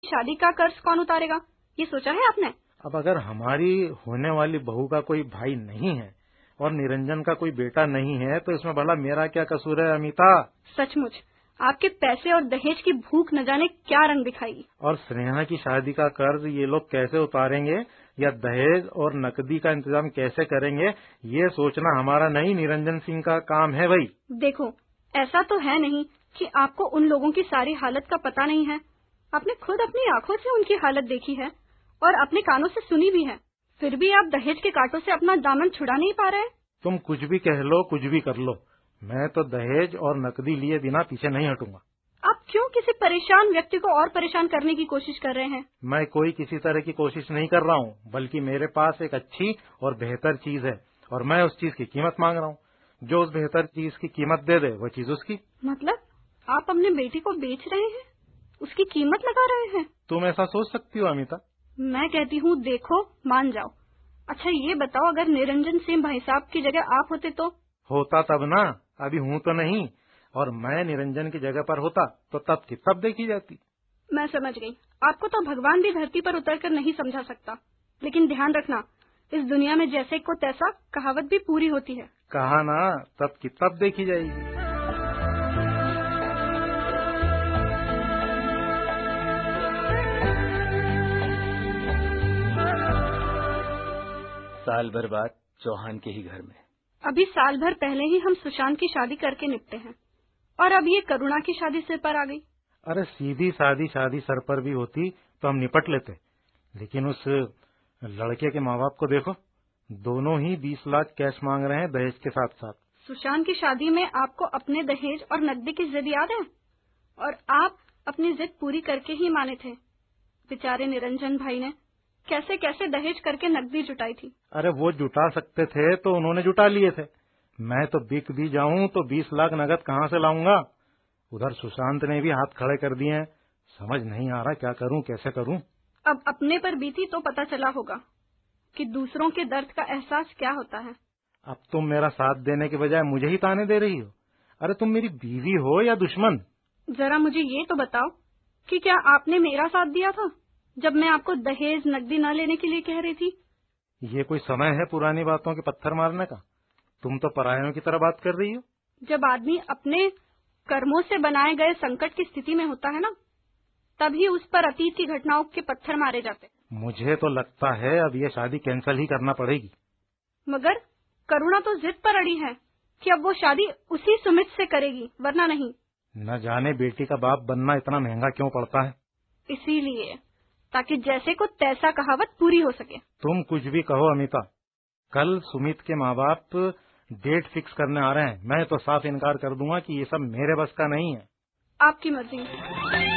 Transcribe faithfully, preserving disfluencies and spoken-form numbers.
शादी का कर्ज कौन उतारेगा, ये सोचा है आपने? अब अगर हमारी होने वाली बहू का कोई भाई नहीं है और निरंजन का कोई बेटा नहीं है तो इसमें भला मेरा क्या कसूर है अमिता? सचमुच आपके पैसे और दहेज की भूख न जाने क्या रंग दिखाएगी। और स्नेहा की शादी का कर्ज ये लोग कैसे उतारेंगे या दहेज और नकदी का इंतजाम कैसे करेंगे, ये सोचना हमारा नहीं, निरंजन सिंह का काम है भाई। देखो, ऐसा तो है नहीं कि आपको उन लोगों की सारी हालत का पता नहीं है। आपने खुद अपनी आंखों से उनकी हालत देखी है और अपने कानों से सुनी भी है, फिर भी आप दहेज के कांटों से अपना दामन छुड़ा नहीं पा रहे। तुम कुछ भी कह लो, कुछ भी कर लो, मैं तो दहेज और नकदी लिए बिना पीछे नहीं हटूंगा। आप क्यों किसी परेशान व्यक्ति को और परेशान करने की कोशिश कर रहे हैं? मैं कोई किसी तरह की कोशिश नहीं कर रहा हूँ, बल्कि मेरे पास एक अच्छी और बेहतर चीज है और मैं उस चीज की कीमत मांग रहा हूँ। जो उस बेहतर चीज की कीमत दे दे वो चीज उसकी। मतलब आप अपने बेटी को बेच रहे हैं, उसकी कीमत लगा रहे हैं? तुम ऐसा सोच सकती हो अमिता? मैं कहती हूँ देखो, मान जाओ। अच्छा ये बताओ, अगर निरंजन सिंह भाई साहब की जगह आप होते तो? होता तब ना, अभी हूँ तो नहीं। और मैं निरंजन की जगह पर होता तो तब की तब देखी जाती। मैं समझ गई, आपको तो भगवान भी धरती पर उतरकर नहीं समझा सकता। लेकिन ध्यान रखना, इस दुनिया में जैसे को तैसा कहावत भी पूरी होती है। कहा ना, तब की तब देखी जाएगी। साल भर बाद चौहान के ही घर में। अभी साल भर पहले ही हम सुशांत की शादी करके निपटे हैं और अब ये करुणा की शादी सिर पर आ गई। अरे सीधी सादी शादी सर पर भी होती तो हम निपट लेते, लेकिन उस लड़के के माँ बाप को देखो, दोनों ही बीस लाख कैश मांग रहे हैं दहेज के साथ साथ। सुशांत की शादी में आपको अपने दहेज और नकदी की जिद याद है, और आप अपनी जिद पूरी करके ही माने थे। बेचारे निरंजन भाई ने कैसे कैसे दहेज करके नकदी जुटाई थी। अरे वो जुटा सकते थे तो उन्होंने जुटा लिए थे, मैं तो बिक भी जाऊं तो बीस लाख नगद कहाँ से लाऊंगा। उधर सुशांत ने भी हाथ खड़े कर दिए हैं, समझ नहीं आ रहा क्या करूं, कैसे करूं। अब अपने पर बीती तो पता चला होगा कि दूसरों के दर्द का एहसास क्या होता है। अब तुम मेरा साथ देने के बजाय मुझे ही ताने दे रही हो। अरे तुम मेरी बीवी हो या दुश्मन? जरा मुझे ये तो बताओ कि क्या आपने मेरा साथ दिया था जब मैं आपको दहेज नकदी न लेने के लिए कह रही थी? ये कोई समय है पुरानी बातों के पत्थर मारने का? तुम तो परायों की तरह बात कर रही हो। जब आदमी अपने कर्मों से बनाए गए संकट की स्थिति में होता है ना, तभी उस पर अतीत की घटनाओं के पत्थर मारे जाते। मुझे तो लगता है अब ये शादी कैंसिल ही करना पड़ेगी। मगर करुणा तो जिद पर अड़ी है कि अब वो शादी उसी सुमित से करेगी, वरना नहीं। न जाने बेटी का बाप बनना इतना महंगा क्यों पड़ता है। इसीलिए, ताकि जैसे को तैसा कहावत पूरी हो सके। तुम कुछ भी कहो अमिता, कल सुमित के माँ बाप डेट फिक्स करने आ रहे हैं, मैं तो साफ इनकार कर दूंगा कि ये सब मेरे बस का नहीं है। आपकी मर्जी।